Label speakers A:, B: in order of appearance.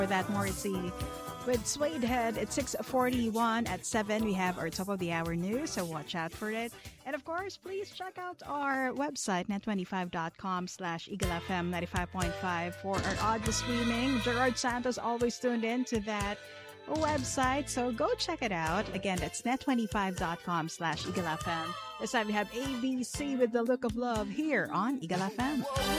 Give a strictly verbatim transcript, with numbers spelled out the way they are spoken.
A: For that, Morrissey with Suede Head at six forty-one. At seven, we have our top of the hour news, so watch out for it. And of course, please check out our website, net twenty-five dot com slash Eagle F M ninety-five point five for our audio streaming. Gerard Santos always tuned in to that website, so go check it out. Again, that's net twenty-five dot com slash Eagle F M. This time we have A B C with The Look of Love here on Eagle F M.